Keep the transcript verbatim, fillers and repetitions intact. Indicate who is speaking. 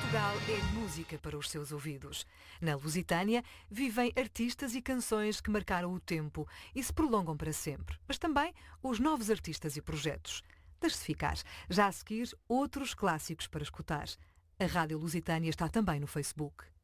Speaker 1: Portugal é música para os seus ouvidos. Na Lusitânia vivem artistas e canções que marcaram o tempo e se prolongam para sempre, mas também os novos artistas e projetos. Deixe-se ficar. Já a seguir, outros clássicos para escutar. A Rádio Lusitânia está também no Facebook.